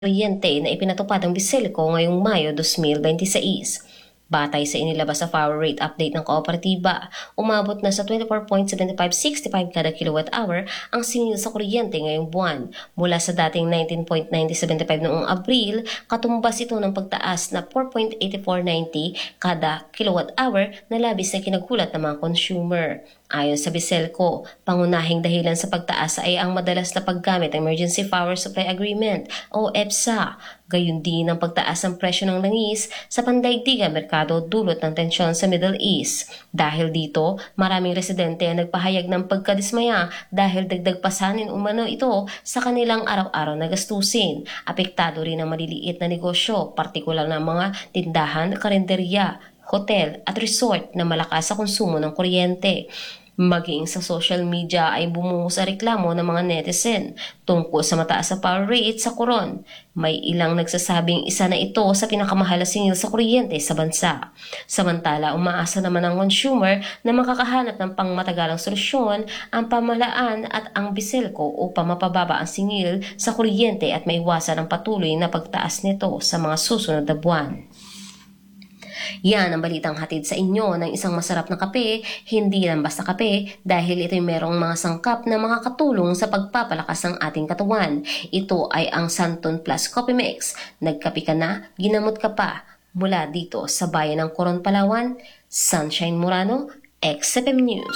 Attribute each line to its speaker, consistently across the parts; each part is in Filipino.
Speaker 1: kuryente na ipinatupad ng Biselco ngayong Mayo 2026. Batay sa inilabas sa power rate update ng kooperatiba, umabot na sa 24.7565 kada kilowatt-hour ang singil sa kuryente ngayong buwan. Mula sa dating 19.9075 noong Abril, katumbas ito ng pagtaas na 4.8490 kada kilowatt-hour na labis na kinagulat ng mga consumer. Ayon sa Biselco, pangunahing dahilan sa pagtaas ay ang madalas na paggamit ng Emergency Power Supply Agreement o EPSA. Gayon din ang pagtaas ng presyo ng langis sa pandaigdigang merkado dulot ng tensyon sa Middle East. Dahil dito, maraming residente ang nagpahayag ng pagkadismaya dahil dagdag pasanin umano ito sa kanilang araw-araw na gastusin. Apektado rin ang maliliit na negosyo, partikular na mga tindahan, karinderya, hotel at resort na malakas sa konsumo ng kuryente. Maging sa social media ay bumuhos sa reklamo ng mga netizen tungkol sa mataas na power rate sa Coron. May ilang nagsasabing isa na ito sa pinakamahal na singil sa kuryente sa bansa. Samantala, umaasa naman ang consumer na makakahanap ng pangmatagalang solusyon ang pamahalaan at ang Biselco upang mapababa ang singil sa kuryente at maiwasan ang patuloy na pagtaas nito sa mga susunod na buwan. Yan ang balitang hatid sa inyo ng isang masarap na kape, hindi lang basta kape dahil ito'y merong mga sangkap na makakatulong sa pagpapalakas ng ating katawan. Ito ay ang Santon Plus Coffee Mix. Nagkape ka na, ginamot ka pa. Mula dito sa bayan ng Coron, Palawan, Sunshine Morano, XFM News.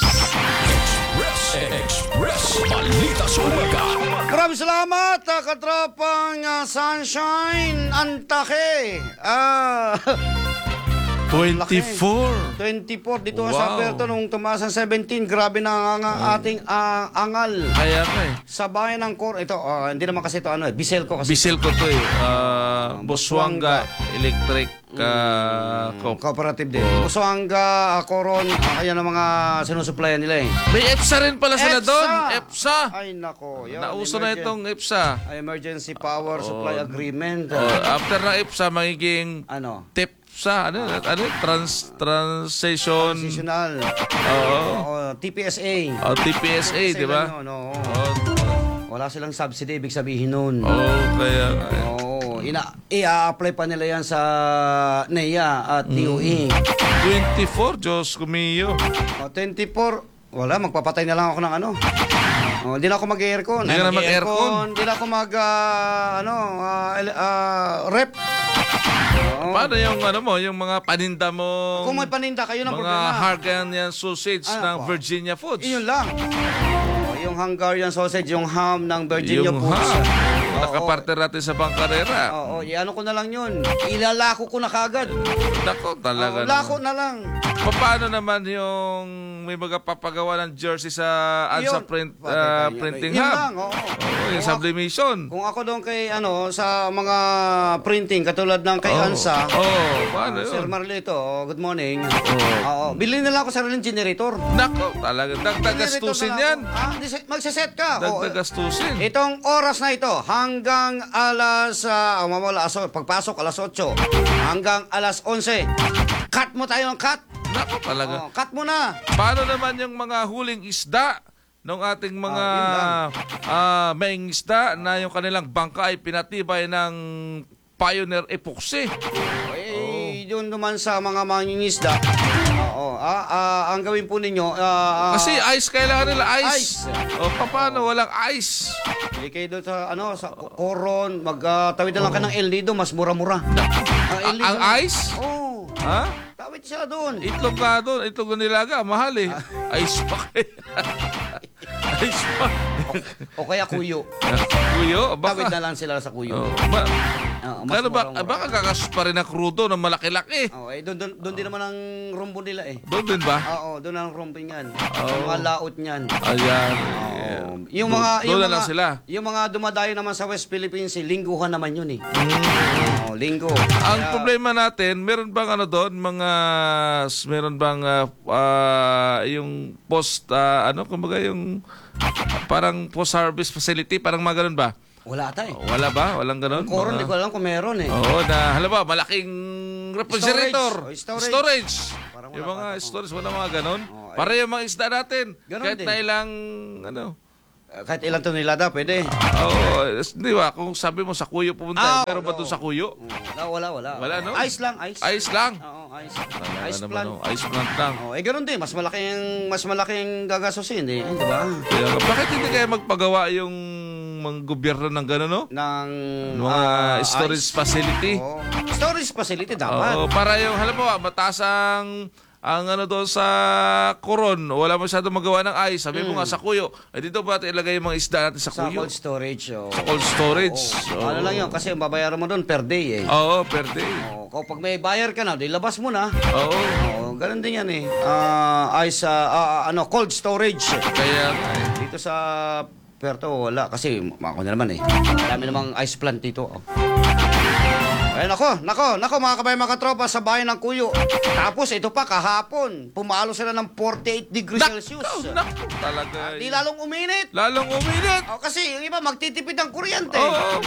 Speaker 2: Express Balita sa Umaga.
Speaker 3: Maraming salamat, katropang Sunshine Antake.
Speaker 4: 24
Speaker 3: dito
Speaker 4: Wow.
Speaker 3: sa Alberto nung tumaas ang 17. Grabe na ang ating angal.
Speaker 4: Kaya nga
Speaker 3: Sa bayan ng Cor, ito, hindi naman kasi ito Biselco kasi.
Speaker 4: Biselco to Busuanga Electric
Speaker 3: Cooperative din. Busuanga, Coron, ayan ang mga sinusuplayan nila eh.
Speaker 4: May EPSA rin pala sila
Speaker 3: EPSA!
Speaker 4: doon. EPSA.
Speaker 3: Ay nako. Yan,
Speaker 4: Nauso na itong EPSA.
Speaker 3: Emergency Power Supply Agreement.
Speaker 4: After na EPSA, magiging TEPSA. Transition.
Speaker 3: Transitional. TPSA.
Speaker 4: TPSA, di ba?
Speaker 3: Wala silang subsidy, ibig sabihin nun.
Speaker 4: Kaya
Speaker 3: I-apply pa nila yan sa NEA at DOE.
Speaker 4: 24, Diyos kumiyo.
Speaker 3: 24, wala, magpapatay na lang ako ng hindi na ako mag-aircon.
Speaker 4: Hindi ka na mag-aircon.
Speaker 3: Hindi na ako rep.
Speaker 4: Paano yung yung mga paninda mo?
Speaker 3: Kung may paninda kayo ng
Speaker 4: mga
Speaker 3: problema.
Speaker 4: Mga Hungarian sausage ng Virginia Foods.
Speaker 3: Iyon lang. Yung Hungarian sausage, yung ham ng Virginia
Speaker 4: yung
Speaker 3: Foods.
Speaker 4: Nakapartner natin sa bangkarera.
Speaker 3: Iano ko na lang yun. Ilalako ko na kagad.
Speaker 4: Nako, talaga.
Speaker 3: Lako na lang.
Speaker 4: Paano naman yung may mga papagawa ng jersey sa ANSA printing
Speaker 3: yun
Speaker 4: hub?
Speaker 3: Lang,
Speaker 4: Yung sublimation.
Speaker 3: Kung ako doon kay sa mga printing katulad ng kay ANSA.
Speaker 4: Paano yun?
Speaker 3: Sir Marlito, good morning. Bili na lang ako sariling generator.
Speaker 4: Nako, talaga. Dagdagastusin yan.
Speaker 3: Magsaset ka.
Speaker 4: Dagdagastusin.
Speaker 3: Itong oras na ito, hanggang pagpasok alas 8, hanggang alas 11. Cut mo tayo ng cut.
Speaker 4: Nako, talaga.
Speaker 3: Cut mo na.
Speaker 4: Paano naman yung mga huling isda ng ating mga maing isda na yung kanilang bangka ay pinatibay ng Pioneer Epoxy?
Speaker 3: Doon naman sa mga mangingisda. Ang gawin po ninyo
Speaker 4: kasi ice, kailangan nila ice. Paano walang ice?
Speaker 3: Bili kayo doon sa Coron, magtawid na lang ka ng El Nido, mas mura-mura.
Speaker 4: Ang ice? Ha?
Speaker 3: Tawid siya doon.
Speaker 4: Itlog ka doon. Itlog na nilaga. Mahal eh. Ice pack eh. Ice pack.
Speaker 3: O kaya kuyo.
Speaker 4: Kuyo?
Speaker 3: Tawid na lang sila sa kuyo.
Speaker 4: Kano baka kakas pa rin ang crudo ng malaki-laki.
Speaker 3: Doon din naman ang rumbo nila eh.
Speaker 4: Doon din ba?
Speaker 3: Doon ang rumbo niyan. Yung mga laot niyan.
Speaker 4: Ayan. Doon na lang sila.
Speaker 3: Yung mga dumadayo naman sa West Philippines, lingguhan naman yun eh. Linggo.
Speaker 4: Ang problema natin, meron bang doon, meron bang yung post, kumbaga yung parang post-harvest facility, parang mga ganun ba?
Speaker 3: Wala tayo.
Speaker 4: Wala ba? Walang ganun?
Speaker 3: Coron, di ko alam kung meron eh.
Speaker 4: Malaking refrigerator.
Speaker 3: Storage.
Speaker 4: Yung mga storage, wala mga ganun. Para yung mga isda natin.
Speaker 3: Ganun
Speaker 4: kahit
Speaker 3: din.
Speaker 4: na ilang,
Speaker 3: Kahit ilang tonelada, pwede.
Speaker 4: Oo, di ba? Kung sabi mo sa Kuyo pumunta, meron ba doon sa Kuyo?
Speaker 3: Wala.
Speaker 4: Wala, no?
Speaker 3: Ice lang, ice.
Speaker 4: Ice lang.
Speaker 3: Oo, ice.
Speaker 4: Talaga
Speaker 3: Ice
Speaker 4: naman,
Speaker 3: plant.
Speaker 4: oh. Ice plant lang.
Speaker 3: Ganoon din. Mas malaking gagastusin, di ba?
Speaker 4: Kaya, bakit hindi kaya magpagawa yung mga gobyerno ng gano'n, no?
Speaker 3: Ng
Speaker 4: Mga storage
Speaker 3: ice.
Speaker 4: facility.
Speaker 3: Oo. Storage facility dapat.
Speaker 4: Oo, para yung, halimbawa, mataas ang ano doon sa Coron, wala masyadong magawa ng ice. Sabi mo nga sa Kuyo, dito ba ilagay yung mga isda natin sa
Speaker 3: Sa
Speaker 4: Kuyo?
Speaker 3: cold storage.
Speaker 4: Sa cold storage.
Speaker 3: Oo. Ano lang yun, kasi ang babayaran mo doon per day eh.
Speaker 4: Oo, per day.
Speaker 3: Kapag may bayar ka na, di labas mo na.
Speaker 4: Oo.
Speaker 3: Oo, ganun din yan eh. Ice, cold storage.
Speaker 4: Kaya nga eh.
Speaker 3: Dito sa Puerto, wala. Kasi, ako na naman eh. Dami namang ice plant dito. Ay, nako, mga kabayan, mga katropa sa bayan ng Kuyo. Tapos, ito pa, kahapon, pumalo sila ng 48 degrees Celsius.
Speaker 4: Naku, talaga.
Speaker 3: Di lalong uminit.
Speaker 4: Lalong uminit.
Speaker 3: Kasi yung iba, magtitipid ng kuryente.
Speaker 4: Oo.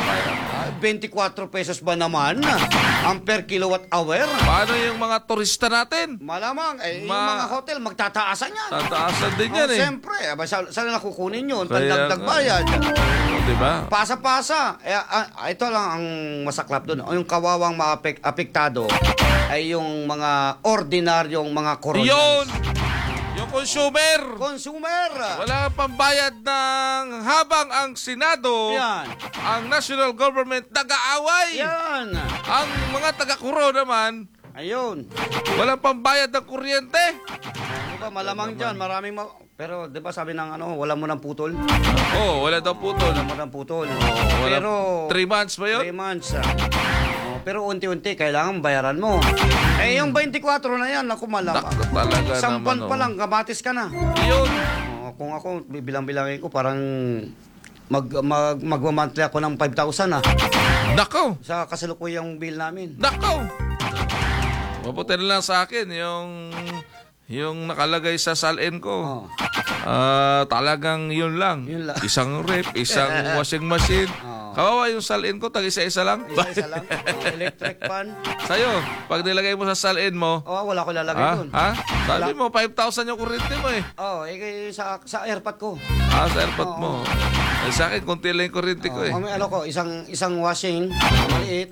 Speaker 3: 24 pesos ba naman ang per kilowatt hour?
Speaker 4: Paano yung mga turista natin?
Speaker 3: Malamang, yung mga hotel, magtataasan yan.
Speaker 4: Tataasan din yan eh.
Speaker 3: Siyempre, saan na kukunin yun?
Speaker 4: Kaya
Speaker 3: Pandagdag
Speaker 4: nga.
Speaker 3: bayad.
Speaker 4: O, diba?
Speaker 3: Pasa-pasa. Ito lang ang masaklap doon. Yung kawawang apektado ay yung mga ordinaryong mga Coronians.
Speaker 4: Yun! Yung consumer!
Speaker 3: Consumer!
Speaker 4: Wala kang pambayad ng habang ang Senado,
Speaker 3: Yan.
Speaker 4: ang national government nag-aaway.
Speaker 3: Yan.
Speaker 4: Ang mga taga-Kuro naman,
Speaker 3: Ayun.
Speaker 4: walang pambayad ng kuryente.
Speaker 3: Diba, malamang dyan, maraming pero di ba sabi ng wala mo ng putol?
Speaker 4: Oh, wala daw putol.
Speaker 3: Wala mo ng putol.
Speaker 4: Wala,
Speaker 3: Pero
Speaker 4: 3 months ba yun?
Speaker 3: 3 months. Pero unti-unti, kailangan bayaran mo. Yung 24 na yan, naku malamang.
Speaker 4: Naku, talaga
Speaker 3: Isang buwan
Speaker 4: naman,
Speaker 3: pa lang, kamatis ka na.
Speaker 4: Yun.
Speaker 3: Kung ako, bilang-bilangin ko, parang magmamonthly ako ng 5,000
Speaker 4: Nako!
Speaker 3: sa kasalukuyang bill namin.
Speaker 4: Nako! Mabuti na lang sa akin yung nakalagay sa salin ko. Talagang yun lang.
Speaker 3: Yun lang.
Speaker 4: Isang rep, isang washing machine. Kawawa yung salin ko, tag isa-isa lang.
Speaker 3: Isa lang. Electric fan.
Speaker 4: Sa'yo, pag nilagay mo sa salin mo,
Speaker 3: Wala ko lalagay doon.
Speaker 4: Sabi mo, 5,000 yung kuryente mo eh.
Speaker 3: Sa airpot ko.
Speaker 4: Sa airpot mo. Sa akin, konti lang yung kuryente ko eh.
Speaker 3: Isang washing, maliit.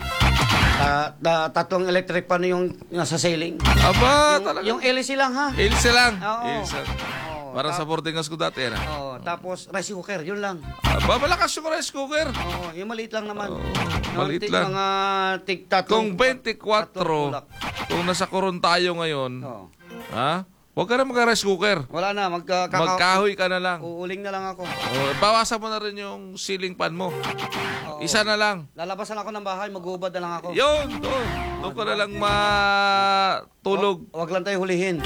Speaker 3: Tatlong electric fan yung nasa ceiling.
Speaker 4: Aba, talaga.
Speaker 3: Yung LC lang ha.
Speaker 4: Ilse lang.
Speaker 3: Oo.
Speaker 4: Ilse. Parang sa boarding house ko dati yan.
Speaker 3: Tapos rice cooker, yun lang.
Speaker 4: Malakas yung rice cooker.
Speaker 3: Yung maliit lang naman.
Speaker 4: Maliit lang.
Speaker 3: Mga tig-tatlong.
Speaker 4: Kung 24, kung nasa Coron tayo ngayon, huwag ka na mag-rice cooker.
Speaker 3: Wala na,
Speaker 4: Magkahoy ka na lang.
Speaker 3: uuling na lang ako.
Speaker 4: Bawasan mo na rin yung ceiling fan mo. Isa na lang.
Speaker 3: Lalabasan ako ng bahay, mag-uubad na lang ako.
Speaker 4: Yun, doon. Doon ka na lang matulog.
Speaker 3: Wag lang tayo hulihin.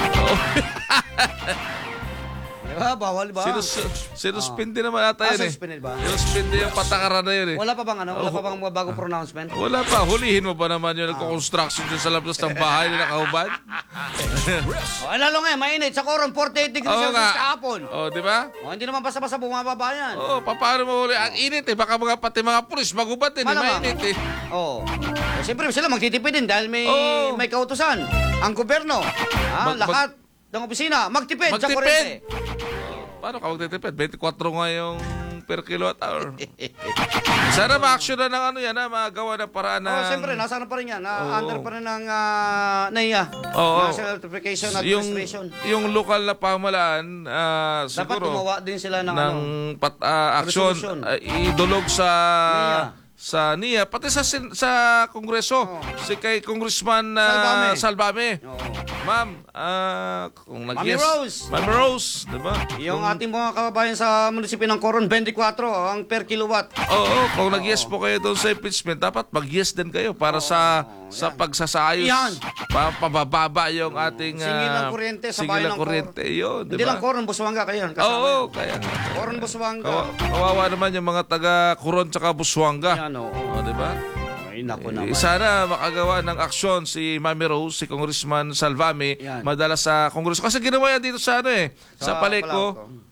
Speaker 3: Diba? Bawal ba?
Speaker 4: Sinuspindi naman ata yun eh.
Speaker 3: Suspended ba?
Speaker 4: Sinuspindi yung patakaran na yun eh.
Speaker 3: Wala pa bang mga bagong pronouncement?
Speaker 4: Wala pa. Hulihin mo pa naman yung nagko-construction dyan sa labas ng bahay na nakahubad.
Speaker 3: Lalo nga, mainit. Sa Coron, 48 degrees
Speaker 4: Oo
Speaker 3: Celsius
Speaker 4: nga.
Speaker 3: kahapon.
Speaker 4: Di ba?
Speaker 3: Hindi naman basta-basta bumababa yan.
Speaker 4: Paano mo huli? Ang init eh. Baka pati mga pulis magubad din.
Speaker 3: Malamang.
Speaker 4: Mainit eh.
Speaker 3: Siyempre sila magtitipid din dahil may kautusan. Ang gobyerno, lahat ng opisina, magtipid sa kuryente.
Speaker 4: Paano ka magtitipid? 24 nga yung per kilowatt hour. Sana ma-action na ng magawa na paraan ng...
Speaker 3: Siyempre, nasa pa rin yan. Under pa rin ng NAIA. National Electrification Administration.
Speaker 4: Yung lokal na pamalaan,
Speaker 3: Dapat
Speaker 4: siguro...
Speaker 3: gumawa din sila ng
Speaker 4: action,
Speaker 3: resolution.
Speaker 4: idulog sa NIA, pati sa Kongreso, si kay Congressman Salvame. Ma'am, kung Mami Rose, diba?
Speaker 3: Yung ating mga kababayan sa munisipyo ng Coron, 24 ang per kilowatt.
Speaker 4: Kung nag-yes po kayo doon sa impeachment, dapat mag-yes din kayo para sa pagsasayos.
Speaker 3: Yan.
Speaker 4: Pabababa yung ating...
Speaker 3: Singil ng kuryente sa bayan ng Coron.
Speaker 4: Yun, diba?
Speaker 3: Hindi lang Coron, Busuanga kayo.
Speaker 4: Kaya nga.
Speaker 3: Coron, Busuanga.
Speaker 4: Kawawa naman yung mga taga-Coron tsaka Busuanga. Diba?
Speaker 3: Ay, naku naman.
Speaker 4: Sana makagawa ng aksyon si Mami Rose, si Congressman Salvame, madala sa Kongreso. Kasi ginawa yan dito sa sa Paleco.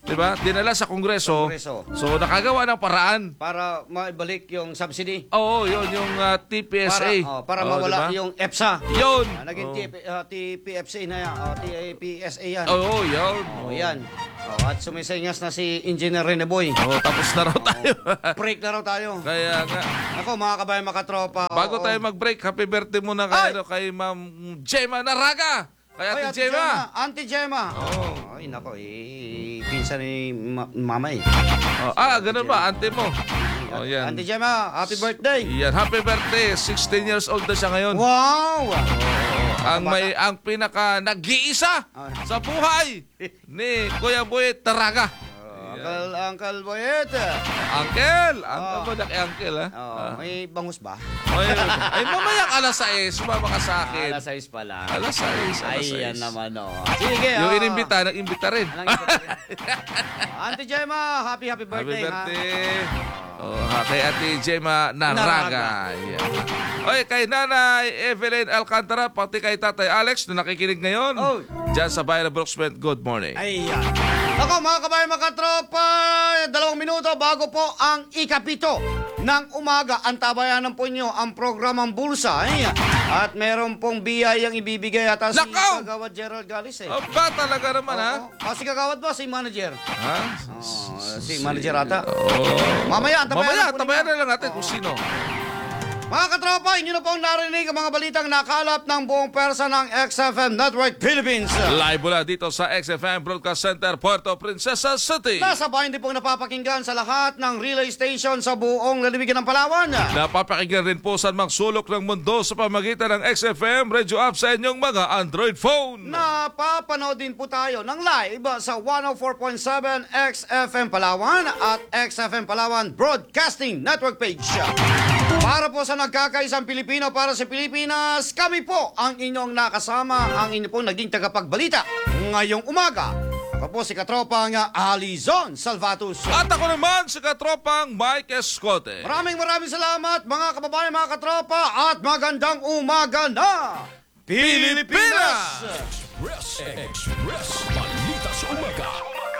Speaker 4: Diba? Dinala sa Kongreso.
Speaker 3: Kongreso.
Speaker 4: So, nakagawa ng paraan.
Speaker 3: Para maibalik yung subsidy.
Speaker 4: Oo, yun, yung TPSA.
Speaker 3: Para mawala
Speaker 4: diba?
Speaker 3: yung EPSA.
Speaker 4: Yun.
Speaker 3: Naging TPFC na yan. TPSA yan.
Speaker 4: Oo, yun.
Speaker 3: Yan. At sumisenyas na si Engineer Rene Boy.
Speaker 4: Tapos na raw tayo.
Speaker 3: Break na raw tayo.
Speaker 4: Kaya nga.
Speaker 3: Ako, mga kabayan, makatropa.
Speaker 4: Bago tayo mag-break, happy birthday muna kay Ma'am Gemma Naraga. Kaya Ate Gemma.
Speaker 3: Auntie Gemma.
Speaker 4: Oo.
Speaker 3: Ay, nako, pinsan ni mama eh.
Speaker 4: Ganun ba? Ante mo. Yan.
Speaker 3: Auntie Gemma, happy birthday.
Speaker 4: Yan, happy birthday. 16 years old na siya ngayon.
Speaker 3: Wow!
Speaker 4: Ang pinaka nag-iisa sa buhay ni Kuya Boy Taraga.
Speaker 3: Uncle Boyet.
Speaker 4: Uncle ba Uncle ha?
Speaker 3: May bangus ba?
Speaker 4: Ay, mamayang alas 6, sumama ka sa akin.
Speaker 3: Alas 6 pala.
Speaker 4: Alas 6.
Speaker 3: Ayan naman, Sige,
Speaker 4: Yung inimbita, nag-imbita rin.
Speaker 3: Auntie Gemma, happy birthday.
Speaker 4: Happy birthday. Kay Ate Gemma Naraga. Yeah. Oy, kay Nanay Evelyn Alcantara, pati kay Tatay Alex na nakikinig ngayon. Diyan sa Bayan ng Brooksmith, good morning.
Speaker 3: Ayan. Ako, mga kabayan, makatropa, 2 minuto bago po ang ikapito ng umaga. Antabayanan po nyo ang programang Bulsa. At meron pong biyayang ibibigay ata si Kagawad Gerald Galis.
Speaker 4: Ba talaga naman ha?
Speaker 3: Si Kagawad ba? Si manager?
Speaker 4: Ha?
Speaker 3: Si manager ata? Mamaya,
Speaker 4: antabayan na lang natin kung sino.
Speaker 3: Mga katropa, inyo na pong narinig ang mga balitang nakalap ng buong persa ng XFM Network Philippines.
Speaker 4: Live mula dito sa XFM Broadcast Center, Puerto Princesa City.
Speaker 3: Nasa bayan din pong napapakinggan sa lahat ng relay station sa buong lalawigan ng Palawan.
Speaker 4: Napapakinggan rin po sa mga sulok ng mundo sa pamagitan ng XFM Radio App sa inyong mga Android phone.
Speaker 3: Napapanood din po tayo ng live sa 104.7 XFM Palawan at XFM Palawan Broadcasting Network page. Para po sa nagkakaisang Pilipino para sa Pilipinas, kami po ang inyong nakasama, ang inyo pong naging tagapagbalita ngayong umaga. Ako po si katropang Alizon Salvatus.
Speaker 4: At ako naman si katropang Mike Escote.
Speaker 3: Maraming salamat mga kababayan, mga katropa, at magandang umaga na Pilipinas!
Speaker 2: Express Balita sa Umaga.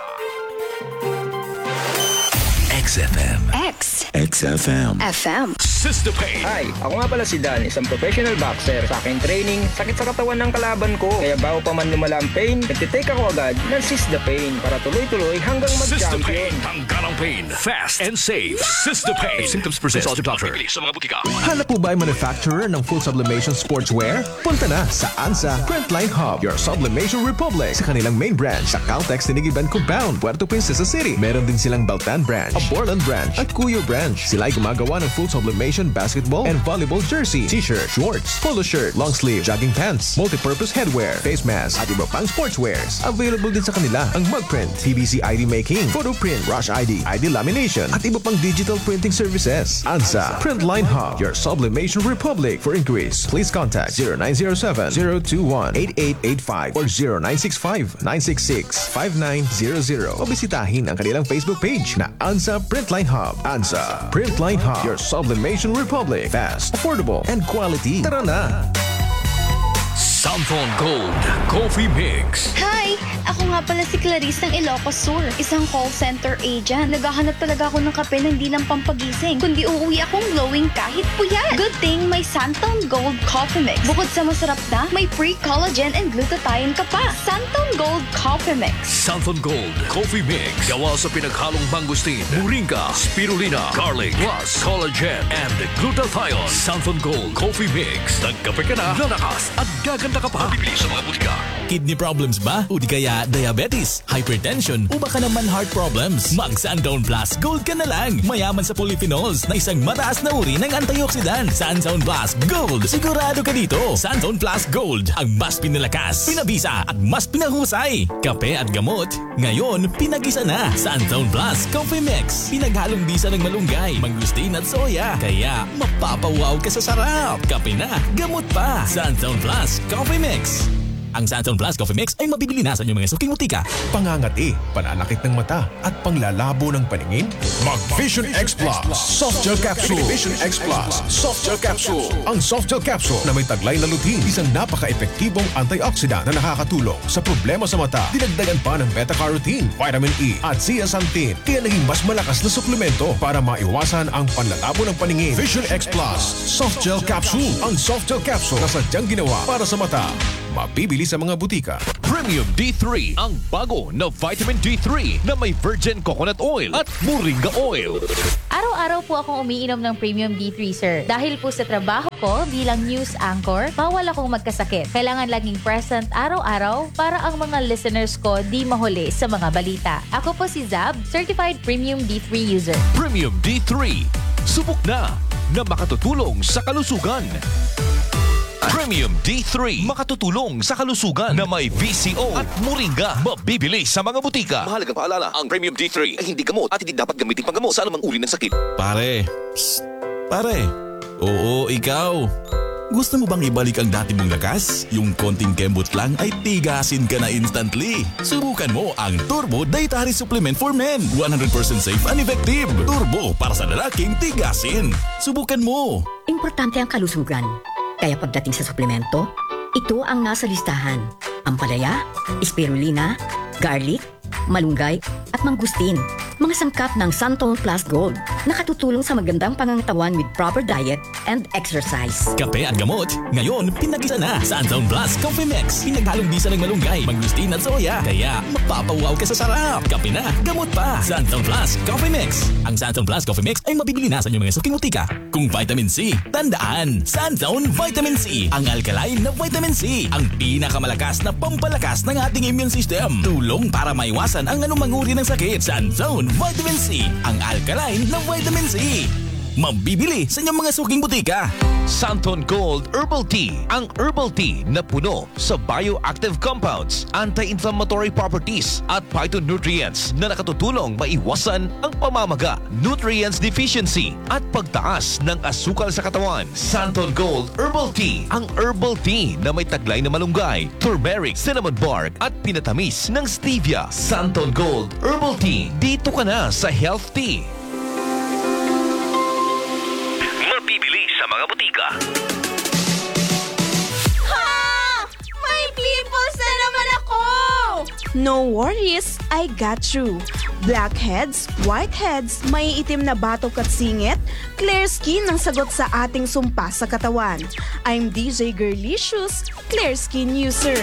Speaker 2: XFM. XFM.
Speaker 5: FM.
Speaker 2: Sister Pain.
Speaker 6: Hi, ako nga pala si Dan, isang professional boxer. Sa aking training, sakit sa katawan ng kalaban ko. Kaya bago pa man lumala ang pain, nagtitake ako agad ng Sister Pain para tuloy-tuloy hanggang
Speaker 2: Sister
Speaker 6: mag-champion.
Speaker 2: Pain. Tanggal ang pain. Fast and safe. Sister Pain. Symptoms persist. Consult your doctor. Bibili sa mga butika.
Speaker 7: Hanap po ba ay manufacturer ng full sublimation sportswear? Punta na sa ANSA Printline Hub, your sublimation republic. Sa kanilang main branch sa Caltex Tinigiban Compound, Puerto Princesa City. Meron din silang Baltan branch, a Borland branch, at Cuyo branch. Sila ay gumagawa ng full sublimation basketball and volleyball jersey, t-shirt, shorts, polo shirt, long sleeve, jogging pants, multi-purpose headwear, face mask, at iba pang sportswears. Available din sa kanila ang mug print, PVC ID making, photo print, rush ID, ID lamination, at iba pang digital printing services. ANSA Printline Hub, your sublimation republic. For inquiries, please contact 0907-021-8885 or 0965-966-5900 o bisitahin ang kanilang Facebook page na ANSA Printline Hub. ANSA Printline Hub, your sublimation republic. Fast, affordable, and quality. Tara na!
Speaker 2: Santon Gold Coffee Mix.
Speaker 5: Hi! Ako nga pala si Clarice ng Ilocos Sur, isang call center agent. Naghahanap talaga ako ng kape na hindi lang pampagising, kundi uuwi akong glowing kahit puyat. Good thing may Santon Gold Coffee Mix. Bukod sa masarap na, may pre-collagen and glutathione ka pa. Santon Gold Coffee Mix.
Speaker 2: Santon Gold Coffee Mix. Gawa sa pinaghalong mangustin, moringa, spirulina, garlic, plus collagen and glutathione. Santon Gold Coffee Mix. Nagkape ka na, lalakas at gaganda ka pa. Bibili sa mga butika.
Speaker 8: Kidney problems ba? O di kaya diabetes, hypertension, o baka naman heart problems? Mag Sundown Plus Gold ka na lang. Mayaman sa polyphenols na isang mataas na uri ng antioxidant. Sundown Plus Gold. Sigurado ka dito. Sundown Plus Gold. Ang mas pinalakas, pinabisa at mas pinahusay. Kape at gamot, ngayon pinagisa na. Sundown Plus Coffee Mix. Pinaghalong bisa ng malunggay, mangustin at soya. Kaya mapapawaw ka sa sarap. Kape na, gamot pa. Sundown Plus Coffee Mix. Ang Santon Plus Coffee Mix ay mabibili na sa inyong mga suking butika.
Speaker 7: Pangangati, pananakit ng mata at panglalabo ng paningin? Mag Vision X Plus Soft Gel Capsule. Vision X Plus Soft Gel Capsule. Ang Soft Gel Capsule na may taglay na lutein, isang napaka-epektibong antioxidant na nakakatulong sa problema sa mata. Dinagdagan pa ng beta-carotene, vitamin E at zeaxanthin, kaya naging mas malakas na suplemento para maiwasan ang panlalabo ng paningin. Vision X Plus Soft Gel Capsule. Ang Soft Gel Capsule na sadyang ginawa para sa mata. Mabibili sa mga butika.
Speaker 2: Premium D3, ang bago na vitamin D3 na may virgin coconut oil at moringa oil.
Speaker 9: Araw-araw po akong umiinom ng Premium D3, sir. Dahil po sa trabaho ko bilang news anchor, bawal akong magkasakit. Kailangan laging present araw-araw para ang mga listeners ko di mahuli sa mga balita. Ako po si Zab, Certified Premium D3 user.
Speaker 2: Premium D3, subok na makatutulong sa kalusugan. Premium D3, makatutulong sa kalusugan na may VCO at moringa. Mabibili sa mga butika.
Speaker 10: Mahalagang paalala, ang Premium D3 ay hindi gamot at hindi dapat gamitin panggamot sa anumang uri ng sakit.
Speaker 8: Pare. Psst. Pare. Oo, ikaw. Gusto mo bang ibalik ang dati mong lakas? Yung konting kembot lang ay tigasin ka na instantly. Subukan mo ang Turbo Dietary Supplement for Men. 100% safe and effective. Turbo para sa lalaking tigasin. Subukan mo.
Speaker 11: Importante ang kalusugan. Kaya pagdating sa suplemento, ito ang nasa listahan. Ampalaya, spirulina, garlic, malunggay at mangustin. Mga sangkap ng Santon Plus Gold. Nakatutulong sa magandang pangangatawan with proper diet and exercise.
Speaker 8: Kape at gamot, ngayon pinagisa na. Santon Plus Coffee Mix. Pinaghalong bisa ng malunggay, mangustin at soya. Kaya mapapawaw ka sa sarap. Kape na, gamot pa. Santon Plus Coffee Mix. Ang Santon Plus Coffee Mix ay mabibili na sa inyong mga suking butika. Kung vitamin C, tandaan, Santon Vitamin C. Ang alkaline na vitamin C. Ang pinakamalakas na pampalakas ng ating immune system. Tulong para maiwasan ang anumang uri ng sakit. Santon Vitamin C. Ang alkaline na vitamin C. Mabibili sa inyong mga suking butika.
Speaker 2: Santon Gold Herbal Tea, ang herbal tea na puno sa bioactive compounds, anti-inflammatory properties at phytonutrients na nakatutulong maiwasan ang pamamaga, nutrients deficiency at pagtaas ng asukal sa katawan. Santon Gold Herbal Tea, ang herbal tea na may taglay na malunggay, turmeric, cinnamon bark at pinatamis ng stevia. Santon Gold Herbal Tea, dito ka na sa Health Tea.
Speaker 10: Mabibili sa mga butika.
Speaker 12: Ha! May pimples na naman ako! No worries, I got you. Blackheads, whiteheads, may itim na batok at singit, clear skin ang sagot sa ating sumpa sa katawan. I'm DJ Girlicious, clear skin user.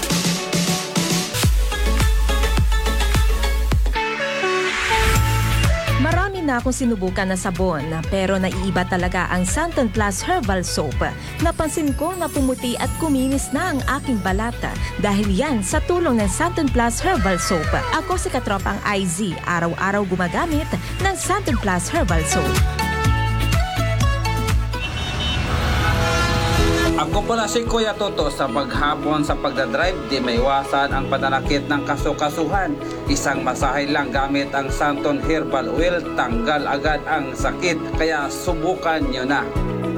Speaker 13: Marami na akong sinubukan na sabon pero naiiba talaga ang Santon Plus Herbal Soap. Napansin ko na pumuti at kuminis na ang aking balata dahil yan sa tulong ng Santon Plus Herbal Soap. Ako si Katropang IZ, araw-araw gumagamit ng Santon Plus Herbal Soap.
Speaker 14: Ako pala si Kuya Toto. Sa paghapon sa pagdadrive, di maiwasan ang pananakit ng kasukasuhan. Isang masahe lang gamit ang Santon Herbal Oil, tanggal agad ang sakit. Kaya subukan nyo na.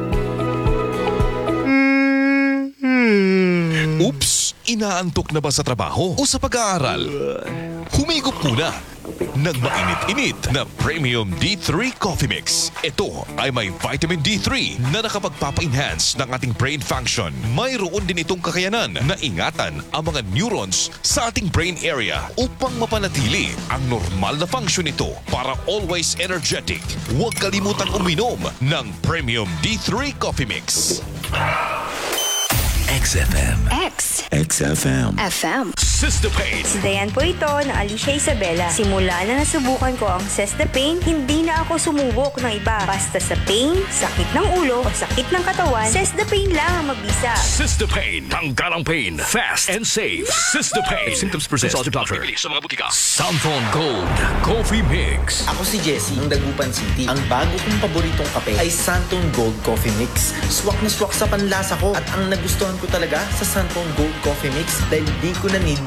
Speaker 2: Oops! Inaantok na ba sa trabaho o sa pag-aaral? Humigop muna ng mainit-init na Premium D3 Coffee Mix. Ito ay may vitamin D3 na nakapagpapa-enhance ng ating brain function. Mayroon din itong kakayanan na ingatan ang mga neurons sa ating brain area upang mapanatili ang normal na function nito para always energetic. Huwag kalimutang uminom ng Premium D3 Coffee Mix.
Speaker 8: XFM.
Speaker 5: X.
Speaker 8: XFM.
Speaker 5: FM.
Speaker 2: Systapane.
Speaker 15: Si Dayan po ito na Alicia Isabela. Simula na nasubukan ko ang Systapane, hindi na ako sumubok ng iba. Basta sa pain, sakit ng ulo o sakit ng katawan, Systapane lang ang mabisa.
Speaker 2: Systapane. Tanggal ang pain. Fast and safe. Systapane. If symptoms persist, consult your doctor.
Speaker 10: Mabibili sa mga butika.
Speaker 2: Santon Gold Coffee Mix.
Speaker 16: Ako si Jessie ng Dagupan City. Ang bago kong paboritong kape ay Santon Gold Coffee Mix. Swak na swak sa panlasa ko at ang nagustuhan ko talaga sa Santon Gold Coffee Mix dahil di ko na need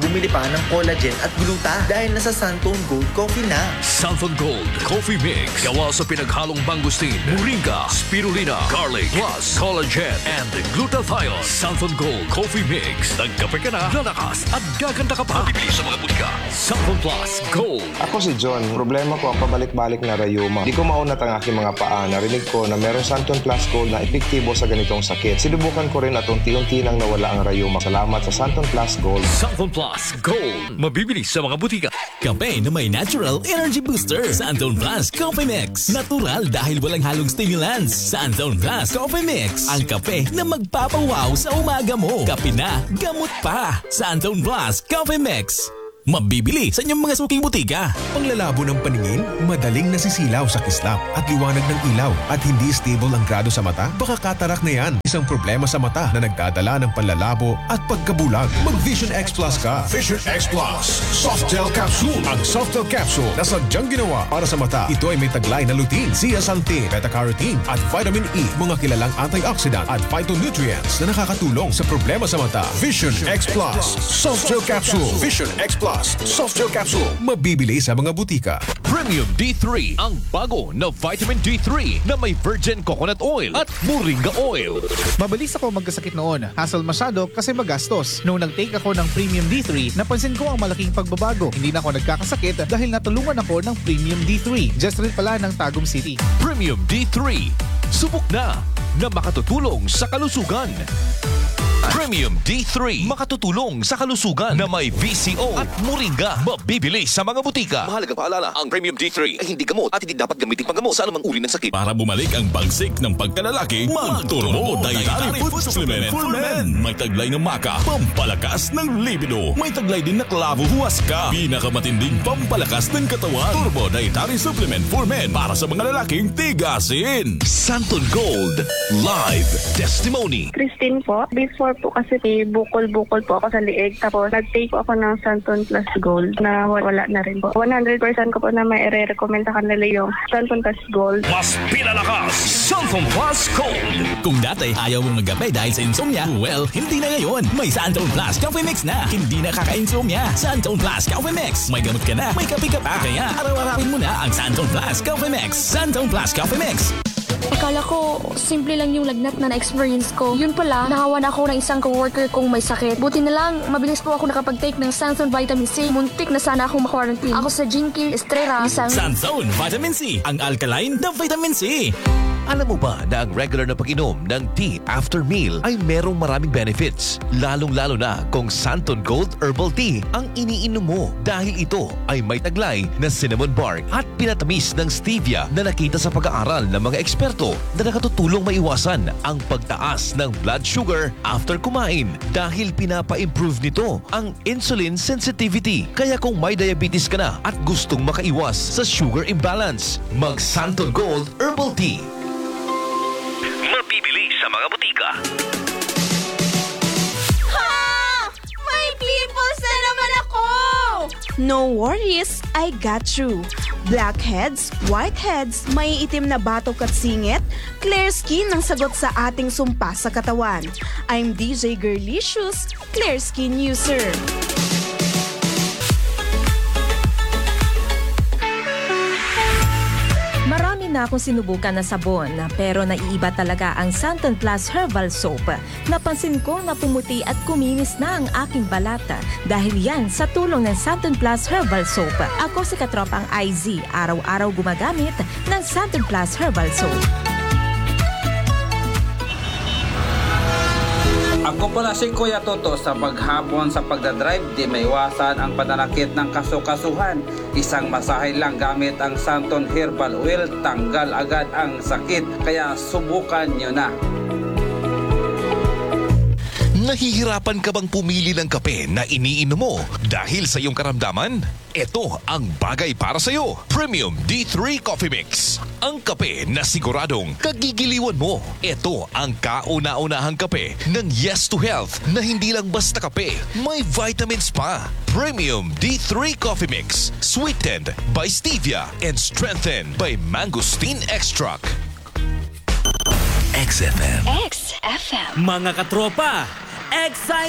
Speaker 16: bumili pa ng collagen at gluta dahil nasa Santon Gold Coffee na.
Speaker 2: Santon Gold Coffee Mix. Gawa sa pinaghalong mangustin, moringa, spirulina, garlic, plus collagen and glutathione. Santon Gold Coffee Mix. Nagkape ka na, lalakas at gaganda ka pa. Bibili sa mga butika. Santon Plus Gold.
Speaker 17: Ako si John. Problema ko ang pabalik-balik na rayuma. Di ko maunat ang aking mga paa. Narinig ko na meron Santon Plus Gold na epektibo sa ganitong sakit. Sinubukan ko rin at unti-unti nang nawala ang rayuma. Salamat sa Santon Plus Gold.
Speaker 2: Santon Plus Gold. Mabibili sa mga butika.
Speaker 8: Kape na may natural energy booster. Santon Plus Coffee Mix. Natural dahil walang halong stimulants. Santon Plus Coffee Mix. Ang kape na magpapawaw sa umaga mo. Kape na, gamot pa. Santon Plus Coffee Mix. Mabibili sa inyong mga suking butika.
Speaker 7: Panglalabo ng paningin, madaling nasisilaw sa kislap at liwanag ng ilaw at hindi stable ang grado sa mata? Baka katarak na yan. Isang problema sa mata na nagdadala ng panlalabo at pagkabulag. Mag-Vision X Plus ka. Vision X Plus. Soft Gel Capsule. Ang Soft Gel Capsule na sadyang ginawa para sa mata. Ito ay may taglay na lutein, zeaxanthin, beta-carotene at vitamin E. Mga kilalang antioxidant at phytonutrients na nakakatulong sa problema sa mata. Vision X Plus. Soft Gel Capsule. Vision X Plus. Soft Gel Capsule. Mabibili sa mga butika.
Speaker 2: Premium D3, ang bago na vitamin D3 na may virgin coconut oil at moringa oil.
Speaker 18: Mabilis ako magkasakit noon. Hassle masyado kasi magastos. Noong nag-take ako ng Premium D3, napansin ko ang malaking pagbabago. Hindi na ako nagkakasakit dahil natulungan ako ng Premium D3. Just rin pala ng Tagum City.
Speaker 2: Premium D3. Subok na makatutulong sa kalusugan. Premium D3, makatutulong sa kalusugan na may VCO at moringa. Mabibili sa mga butika.
Speaker 10: Mahalagang paalala, ang Premium D3 ay hindi gamot at hindi dapat gamitin panggamot sa anumang uri ng sakit.
Speaker 8: Para bumalik ang bagsik ng pagkalalaki, mag-Turbo Dietary Food Supplement for Men. May taglay ng maka, pampalakas ng libido. May taglay din na klavo huwaska, pinakamatinding pampalakas ng katawan. Turbo Dietary Supplement for Men para sa mga lalaking tigasin.
Speaker 2: Santon Gold Live Testimony.
Speaker 19: Christine po, before po kasi bukol-bukol po ako sa liig. Tapos nag-take po ako ng Santon Plus Gold na wala na rin po. 100% ko po na may i-recommend sa kanila yung Santon Plus Gold.
Speaker 2: Mas pinalakas, Santon Plus Gold.
Speaker 8: Kung dati ayaw mong magkape dahil sa insomnia, well, hindi na ngayon. May Santon Plus Coffee Mix na. Hindi na kaka-insomnia. Santon Plus Coffee Mix. May gamot ka na, may kape ka pa. Kaya araw-arawin mo na ang Santon Plus Coffee Mix. Santon Plus Coffee Mix.
Speaker 20: Akala ko, simple lang yung lagnat na na-experience ko. Yun pala, nahawan ako ng isang coworker kong may sakit. Buti na lang, mabilis po ako nakapag-take ng Santon Vitamin C. Muntik na sana akong ma-quarantine. Ako sa Jinky Estrella, isang...
Speaker 8: Santon Vitamin C, ang alkaline na vitamin C.
Speaker 2: Alam mo ba na ang regular na pag-inom ng tea after meal ay merong maraming benefits? Lalong-lalo na kung Santon Gold Herbal Tea ang iniinom mo dahil ito ay may taglay na cinnamon bark at pinatamis ng stevia na nakita sa pag-aaral ng mga eksperto na nakatutulong maiwasan ang pagtaas ng blood sugar after kumain dahil pinapa-improve nito ang insulin sensitivity. Kaya kung may diabetes ka na at gustong makaiwas sa sugar imbalance, mag-Santon Gold Herbal Tea. Mabibili sa mga butika.
Speaker 12: Ha! May pimples na naman ako! No worries, I got you. Blackheads, whiteheads, may itim na batok at singit, clear skin ang sagot sa ating sumpa sa katawan. I'm DJ Girlicious, Clear Skin User.
Speaker 13: Marami na akong sinubukan na sabon pero naiiba talaga ang Santon Plus Herbal Soap. Napansin ko na pumuti at kuminis na ang aking balata dahil yan sa tulong ng Santon Plus Herbal Soap. Ako si Katropang IZ, araw-araw gumagamit ng Santon Plus Herbal Soap.
Speaker 14: Ako pala si Kuya Toto. Sa paghapon sa pagdadrive, di maiwasan ang pananakit ng kasukasuhan. Isang masahe lang gamit ang Santon Herbal Oil, tanggal agad ang sakit. Kaya subukan nyo na.
Speaker 2: Nahihirapan ka bang pumili ng kape na iniinom mo dahil sa iyong karamdaman? Ito ang bagay para sa iyo. Premium D3 Coffee Mix. Ang kape na siguradong kagigiliwan mo. Ito ang kauna-unahang kape ng Yes to Health na hindi lang basta kape, may vitamins pa. Premium D3 Coffee Mix. Sweetened by stevia and strengthened by mangosteen extract.
Speaker 8: XFM.
Speaker 21: XFM.
Speaker 22: Mga katropa, excited